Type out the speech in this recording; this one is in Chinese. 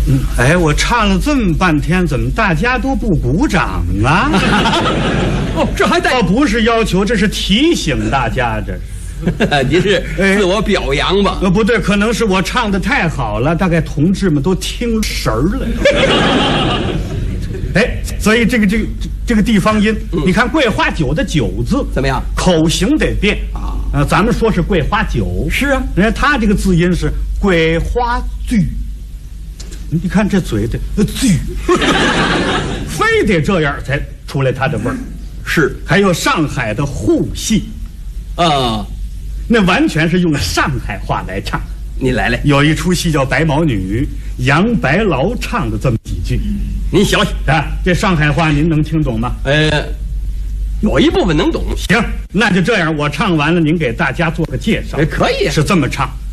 哎，我唱了这么半天，怎么大家都不鼓掌啊？ 哦，这还带不是要求，这是提醒大家，这是。 您是自我表扬吧？ 不对，可能是我唱的太好了，大概同志们都听神儿了。哎，所以这个地方音，你看桂花酒的酒字怎么样？ 口型得变啊。咱们说是桂花酒， 是啊， 人家他这个字音是桂花剧。你看这嘴的剧，非得这样才出来他的味儿。 是， 还有上海的沪戏，那完全是用上海话来唱。 你来来， 有一出戏叫《白毛女》，杨白劳唱的这么几句， 您想想啊，这上海话您能听懂吗？ 有一部分能懂。 行，那就这样，我唱完了，您给大家做个介绍。 可以， 是这么唱。